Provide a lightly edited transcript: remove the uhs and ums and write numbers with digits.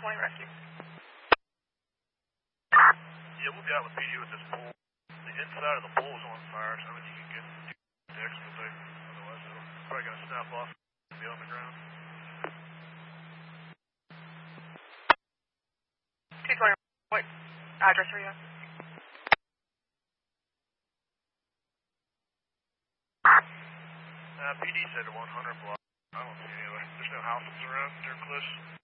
220 rescue. Yeah, we'll be out with PD with this pole. The inside of the pole is on fire, so I mean, you can get decks, but otherwise it'll probably going to snap off and be on the ground. 220, what address are you at? PD said 100 block. I don't see any other. There's no houses around near cliffs.